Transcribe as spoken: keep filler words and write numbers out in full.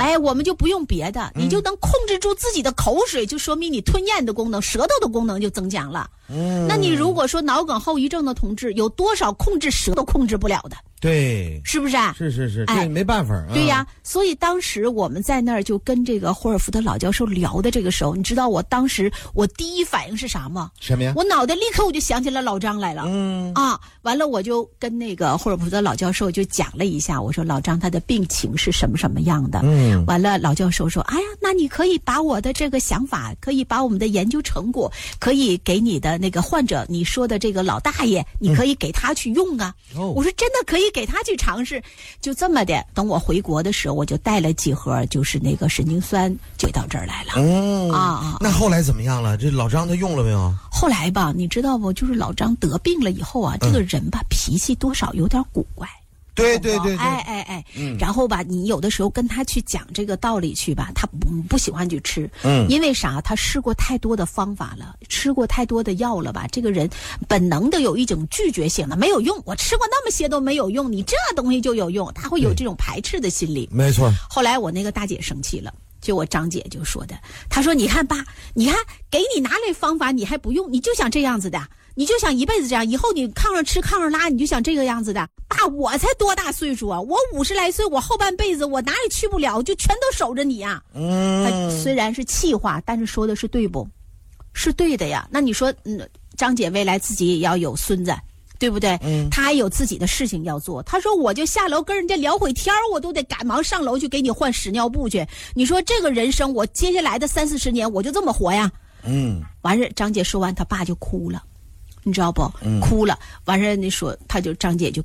哎，我们就不用别的， 嗯、 你就能控制住自己的口水，就说明你吞咽的功能、舌头的功能就增强了。嗯，那你如果说脑梗后遗症的同志，有多少控制舌都控制不了的？ 对， 是不是啊？ 是是是， 哎， 这没办法啊。 对呀，所以当时我们在那儿就跟这个霍尔福德老教授聊的这个时候，你知道我当时我第一反应是啥吗？ 什么呀？ 我脑袋立刻我就想起了老张来了。嗯啊，完了我就跟那个霍尔福德老教授就讲了一下，我说老张他的病情是什么什么样的。嗯，完了老教授说，哎呀，那你可以把我的这个想法，可以把我们的研究成果，可以给你的那个患者，你说的这个老大爷，你可以给他去用啊。嗯、我说真的可以给他去尝试，就这么的。等我回国的时候，我就带了几盒，就是那个神经酸，就到这儿来了。 嗯啊啊！ 那后来怎么样了？这老张他用了没有？ 后来吧，你知道不？就是老张得病了以后啊，这个人吧、嗯、脾气多少有点古怪。 对对 对, 对， 哎哎哎，嗯，然后吧，你有的时候跟他去讲这个道理去吧，他不不喜欢去吃，嗯，因为啥？他试过太多的方法了，吃过太多的药了吧？这个人本能的有一种拒绝性的，没有用，我吃过那么些都没有用，你这东西就有用，他会有这种排斥的心理。 没错。 后来我那个大姐生气了。就我张姐就说的，她说你看爸，你看给你拿来方法你还不用，你就想这样子的，你就想一辈子这样，以后你炕上吃炕上拉，你就想这个样子的。爸，我才多大岁数啊，我五十来岁，我后半辈子我哪里去不了，就全都守着你啊。嗯，他虽然是气话，但是说的是对不？是对的呀。那你说，嗯，张姐未来自己也要有孙子，对不对？嗯，他还有自己的事情要做。他说我就下楼跟人家聊会天，我都得赶忙上楼去给你换屎尿布去。你说这个人生，我接下来的三四十年我就这么活呀？嗯，完事张姐说完，他爸就哭了，你知道不？嗯、哭了。完事你说，他就张姐就